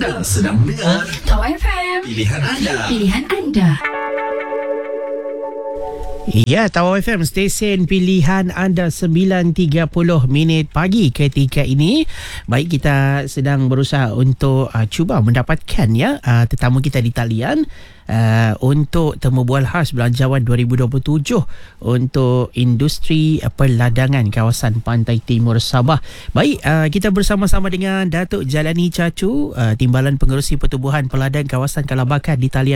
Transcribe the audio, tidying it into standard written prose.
Anda sedang mendengar Tau FM. Pilihan anda. Pilihan anda. Ya, Tawau FM, stesen pilihan anda 9.30 minit pagi ketika ini. Baik, kita sedang berusaha untuk cuba mendapatkan tetamu kita di talian untuk temu bual khas Belanjawan 2027 untuk industri perladangan kawasan Pantai Timur Sabah. Baik, kita bersama-sama dengan Datuk Jalani Cacu, Timbalan Pengerusi Pertubuhan Peladang Kawasan Kalabakan di talian